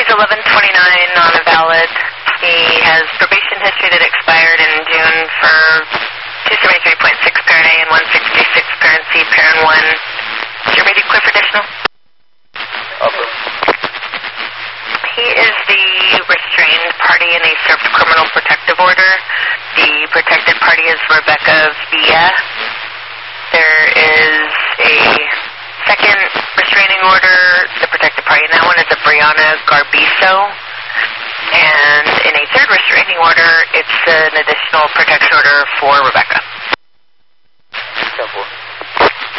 1129 non-valid. He has probation history that expired in June for 273.6 parent A and 166 parent C, parent 1. Is your ready to clear for additional? Upper. He is the restrained party in a served criminal protective order. The protected party is Rebecca Villa. There is a second restraining order. The protected party in that one is a Brianna Garbiso. And in a third restraining order, it's an additional protection order for Rebecca. 10-4.